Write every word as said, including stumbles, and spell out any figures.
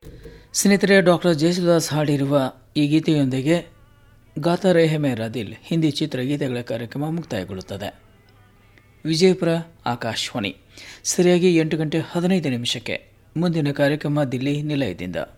ಸ್ನೇಹಿತರೆ, ಡಾಕ್ಟರ್ ಜೇಸುದಾಸ್ ಹಾಡಿರುವ ಈ ಗೀತೆಯೊಂದಿಗೆ ಗಾತಾ ರೆಹೆ ಮೇರಾ ದಿಲ್ ಹಿಂದಿ ಚಿತ್ರಗೀತೆಗಳ ಕಾರ್ಯಕ್ರಮ ಮುಕ್ತಾಯಗೊಳ್ಳುತ್ತದೆ. ವಿಜಯಪುರ ಆಕಾಶವಾಣಿ. ಸರಿಯಾಗಿ ಎಂಟು ಗಂಟೆ ಹದಿನೈದು ನಿಮಿಷಕ್ಕೆ ಮುಂದಿನ ಕಾರ್ಯಕ್ರಮ ದಿಲ್ಲಿ ನಿಲಯದಿಂದ.